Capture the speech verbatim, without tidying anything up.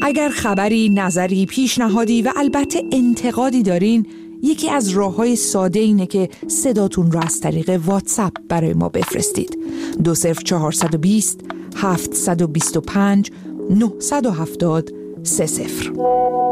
اگر خبری، نظری، پیشنهادی و البته انتقادی دارین، یکی از راه‌های ساده اینه که صداتون رو از طریق واتساپ برای ما بفرستید. دو صفر چهارصد و بیست هفتصد و بیست و پنج نهصد و هفتاد سه صفر.